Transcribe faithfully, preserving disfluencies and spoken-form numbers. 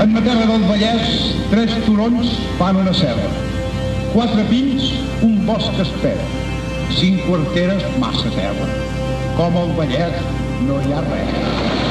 En la terra del Vallès, tres turons fan una serra. Quatre pins, un bosc espert. Cinc quarteres, massa terra. Com al Vallès no hi ha res.